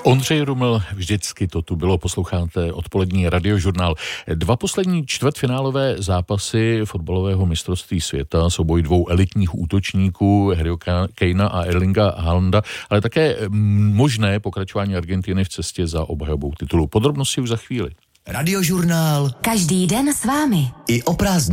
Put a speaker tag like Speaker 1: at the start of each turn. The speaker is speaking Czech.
Speaker 1: Ondřej Ruml, vždycky to tu bylo, posloucháte odpolední radiožurnál. 2 poslední čtvrtfinálové zápasy fotbalového mistrovství světa, souboj 2 elitních útočníků, Harryho Kanea a Erlinga Haalanda, ale také možné pokračování Argentiny v cestě za obhajobou titulu. Podrobnosti už za chvíli.
Speaker 2: Radiožurnál.
Speaker 3: Každý den s vámi.
Speaker 2: I o prázdninách.